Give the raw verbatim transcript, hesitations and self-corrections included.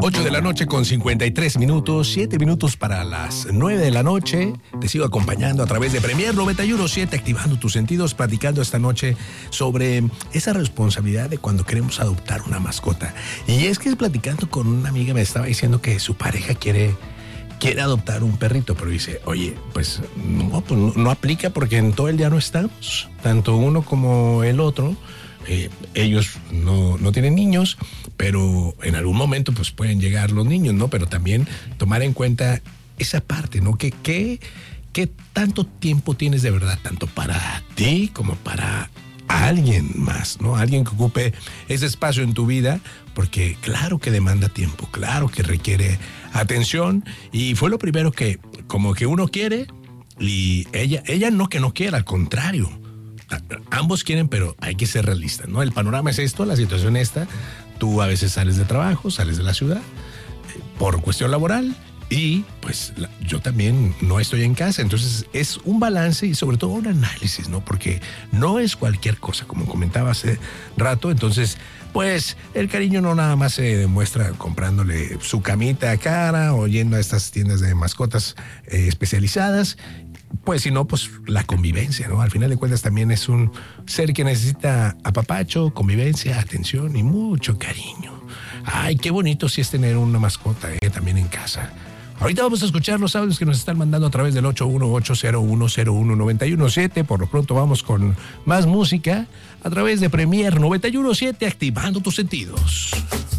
ocho de la noche con cincuenta y tres minutos, siete minutos para las nueve de la noche. Te sigo acompañando a través de Premier noventa y uno punto siete, activando tus sentidos, platicando esta noche sobre esa responsabilidad de cuando queremos adoptar una mascota. Y es que platicando con una amiga me estaba diciendo que su pareja quiere, quiere adoptar un perrito, pero dice, oye, pues no, pues no, no aplica porque en todo el día no estamos, tanto uno como el otro. Eh, ellos no, no tienen niños, pero en algún momento pues pueden llegar los niños, ¿no? Pero también tomar en cuenta esa parte, ¿no? Que, que, ¿Qué tanto tiempo tienes de verdad, tanto para ti como para alguien más, ¿no? Alguien que ocupe ese espacio en tu vida, porque claro que demanda tiempo, claro que requiere atención, y fue lo primero que como que uno quiere, y ella, ella no que no quiera, al contrario. Ambos quieren, pero hay que ser realistas, ¿no? El panorama es esto, la situación es esta. Tú a veces sales de trabajo, sales de la ciudad eh, por cuestión laboral, y pues la, yo también no estoy en casa. Entonces es un balance y sobre todo un análisis, ¿no? Porque no es cualquier cosa, como comentaba hace rato. Entonces, pues el cariño no nada más se demuestra comprándole su camita cara o yendo a estas tiendas de mascotas eh, especializadas. Pues si no, pues la convivencia, ¿no? Al final de cuentas también es un ser que necesita apapacho, convivencia, atención y mucho cariño. Ay, qué bonito sí es tener una mascota eh, también en casa. Ahorita vamos a escuchar los audios que nos están mandando a través del ocho uno ocho cero uno cero uno nueve uno siete. Por lo pronto vamos con más música a través de Premier noventa y uno punto siete, activando tus sentidos.